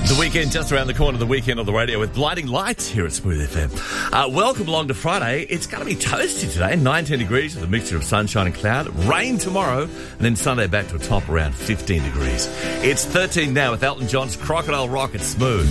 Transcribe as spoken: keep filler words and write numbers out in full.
The weekend just around the corner, the weekend on the radio with blinding lights here at Smooth F M. Uh, welcome along to Friday. It's going to be toasty today, nineteen degrees with a mixture of sunshine and cloud. Rain tomorrow, and then Sunday back to a top around fifteen degrees. It's thirteen now with Elton John's Crocodile Rock at Smooth.